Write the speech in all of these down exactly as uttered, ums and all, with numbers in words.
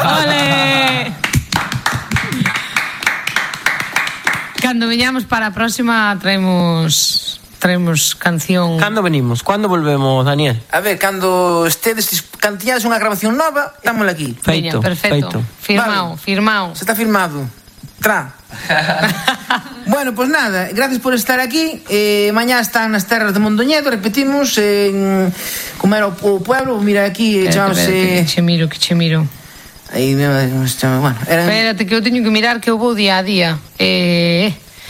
Ole! Cando veñamos para a próxima traemos traemos canción. Cando venimos? Cando volvemos, Daniel? A ver, cando estedes, cando tiñades unha grabación nova, dámola aquí. Feito, Veña, perfecto. feito. Firmado, Vale. firmado. Se está firmado. Tra. Bueno, pues nada, gracias por estar aquí. eh, Mañá están nas terras de Mondoñedo. Repetimos en, como era o, o pueblo. Mira aquí, chamase... Que che miro, que che miro. Aí, bueno, era... Espérate que eu teño que mirar, que eu vou día a día. Eh...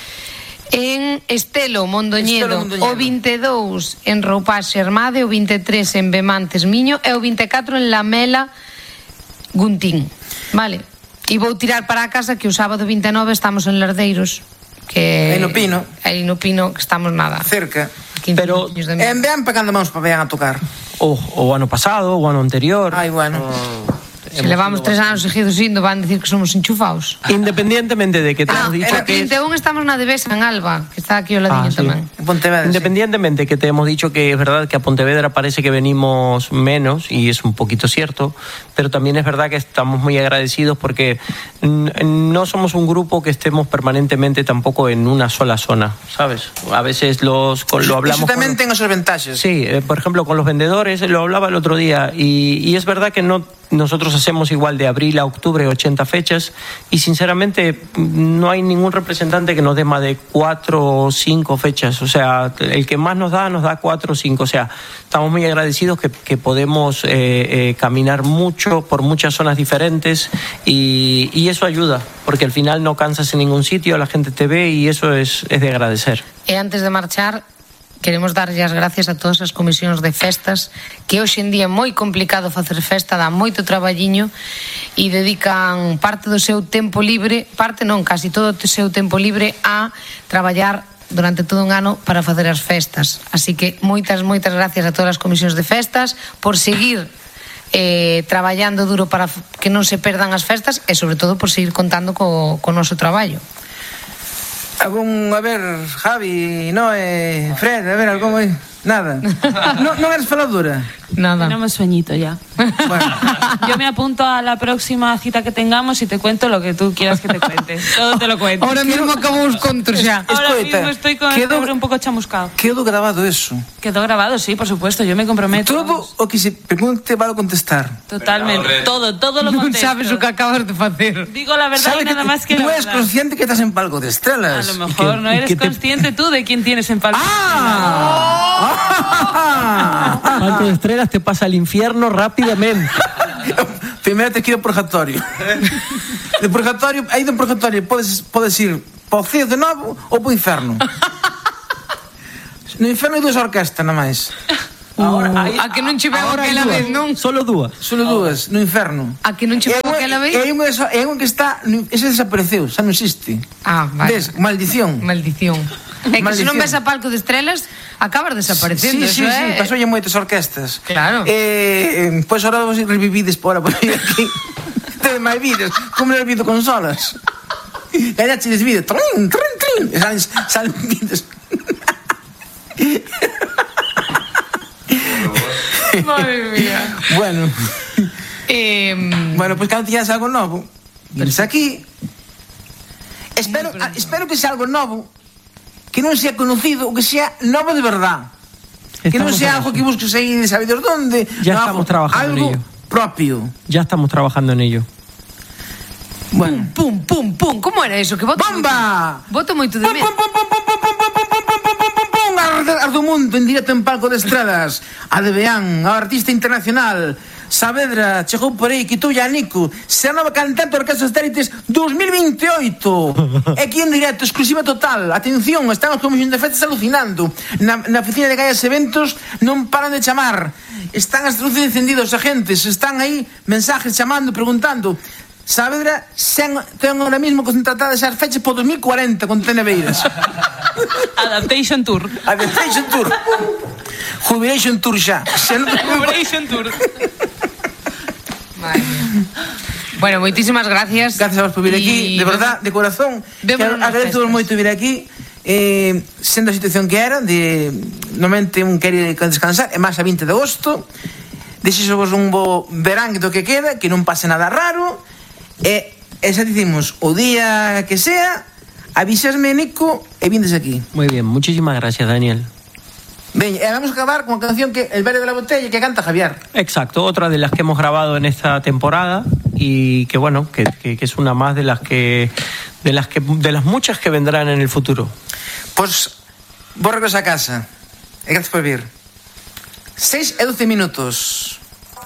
En Estelo, Mondoñedo, Estelo, Mondoñedo. O vinte e dous en Roupaxe Armade, o vinte e tres en Bemantes Miño e o vinte e catro en Lamela Guntín. Vale. E vou tirar para a casa que o sábado vinte e nove estamos en Lardeiros, que Aí no Pino. Aí no Pino, que estamos nada. cerca. Pero En vean para cando vamos para vean a tocar. O, o ano pasado, o ano anterior. Ai, bueno. Se levamos tres anos seguidos indo, van decir que somos enchufados. Independientemente de que te Ah, hemos dicho era que... vinte e un estamos na Devesa en Alba, que está aquí ao ladiño Ah, sí. tamén. En Pontevedra, Independientemente que te hemos dicho que es verdad que a Pontevedra parece que venimos menos, y es un poquito cierto, pero también es verdad que estamos muy agradecidos porque n- no somos un grupo que estemos permanentemente tampoco en una sola zona, ¿sabes? A veces los, con- lo hablamos... Eso tamén con- ten os seus ventaxes. Sí, eh, por ejemplo, con los vendedores, lo hablaba el otro día, y, y es verdad que no nosotros hacemos igual de abril a octubre ochenta fechas, y sinceramente no hay ningún representante que nos dé más de cuatro o cinco fechas. O sea, el que más nos da, nos da cuatro o cinco. O sea, estamos muy agradecidos que, que podemos eh, eh, caminar mucho por muchas zonas diferentes, y, y eso ayuda, porque al final no cansas en ningún sitio, la gente te ve, y eso es, es de agradecer. E antes de marchar, queremos darlle as gracias a todas as comisións de festas, que hoxe en día é moi complicado facer festa, dá moito traballiño e dedican parte do seu tempo libre, parte non, casi todo o seu tempo libre a traballar durante todo un ano para facer as festas. Así que moitas, moitas gracias a todas as comisións de festas por seguir eh, traballando duro para que non se perdan as festas e sobre todo por seguir contando co, co noso traballo. Algún, a ver, Javi, no, eh, Fred, a ver, algo moi... Nada. No, non eres faladora. Nada. Tenemos sueñito ya. Bueno. Yo me apunto a la próxima cita que tengamos y te cuento lo que tú quieras que te cuente. Todo te lo cuento. Ahora mismo acabo os contos xa. Ahora Escoita, mismo estoy con el quedo- cerebro un poco chamuscado. Quedou grabado eso. Quedó grabado, sí, por supuesto, yo me comprometo. Todo o que se pregunte vale contestar. Totalmente, todo, todo lo Non contesto. sabes o que acabas de facer. Digo la verdad Sabe y nada más que la tú eres verdad. consciente que estás en palco de A estrellas. lo mejor no y eres que te- consciente tú de quién tienes en palco. ¡Ah! Palco de estrellas te pasa al infierno rápidamente. Primeiro te quiero purgatorio. De purgatorio, aí do purgatorio podes, podes ir po ceo de novo ou po inferno. No inferno hai dúas orquestas, nada máis. Ahora, ahí- A que non che veo ahora hay aquela dúas. vez, non? Solo dúas. Solo dúas, no inferno. A que non che veo aquela vez? E hai un, e hai un que está, ese desapareceu, xa non existe. Ah, vale. Ves, maldición. Maldición. É que se non Maldición. ves a palco de estrelas, acabas Sí, desaparecendo. sí, eso sí, é... pasoulle moitas orquestas. Claro. Eh, eh, pois ahora vos revivides por ahora por vir aquí. Tedes máis vidas, como no vido consolas. Gañaches vidas, trin, trin, trin. E salen, salen vidas. Madre mía. Bueno, Eh, bueno, pois pues, cando tiñas algo novo, vienes aquí. Espero, ah, espero que sea algo novo, que non sea conocido, ou que sea novo de verdad. Que non Estamos sea algo que busques aí de saber dónde. Ya no, estamos algo, trabajando en algo ello. propio. Ya estamos trabajando en ello. Bueno. pum, pum, pum. Como era eso? Que voto ¡Bomba! Moito, voto moito de Pum, menos. pum, pum, pum, pum, pum, pum, pum, pum, pum, pum, pum, pum, pum, Arde- Arde o mundo en directo en palco de estradas. A de Beán, a artista internacional. Saavedra chegou por aí, quitou a Nico. Se a nova cantante Orquestra Satélites dos mil veintioito. É aquí en directo, exclusiva total. Atención, están os comisión de festas alucinando. Na, na oficina de Gallas Eventos non paran de chamar. Están as luces encendidas, os agentes. Están aí mensajes chamando, preguntando. Saavedra sen, ten ahora mismo contratadas as fechas por dos mil cuarenta con Tenebeiras. Adaptation Tour. Adaptation Tour. Jubilation Tour xa. Xa non... Adaptation Tour. Madre mía. Bueno, moitísimas gracias. Gracias a vos por vir aquí, Y de verdad, de corazón. Vémonos nas Agradezo festas. moito vir aquí. Eh, sendo a situación que era, de normalmente un quere descansar, é máis a vinte de agosto. Dixesovos un bo verán do que queda, que non pase nada raro, e, e xa dicimos, o día que sea, avisasme, Nico, e vindes aquí. Muy bien, muchísimas gracias, Daniel. Ven, e vamos a acabar con a canción que El Barrio de la Botella, que canta Javier. Exacto, otra de las que hemos grabado en esta temporada y que bueno, que, que, que es una más de las que de las que de las muchas que vendrán en el futuro. Pois, vos regreso a casa. E gracias por vir. seis e doce minutos.